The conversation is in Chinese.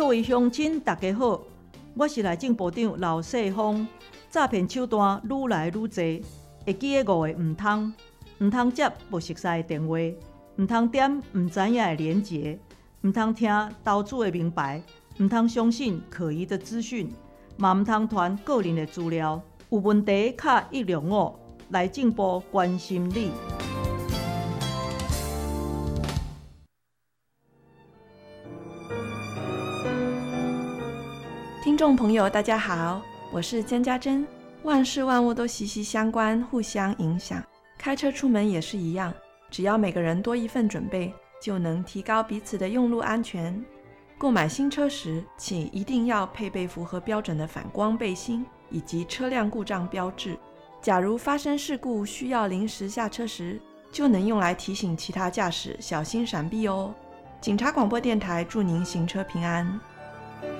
各位乡亲大家好，我是内政部长刘世芳。诈骗手段愈来愈多，会记的5个唔通接不熟悉的电话，唔通点唔知影的连结，唔通听投资的名牌，唔通相信可疑的资讯，嘛唔通传个人的资料。有问题卡105，内政部关心你。 听众朋友大家好，我是江家珍。万事万物都息息相关，互相影响，开车出门也是一样，只要每个人多一份准备，就能提高彼此的用路安全。购买新车时，请一定要配备符合标准的反光背心以及车辆故障标志。假如发生事故需要临时下车时，就能用来提醒其他驾驶小心闪避哦。警察广播电台祝您行车平安。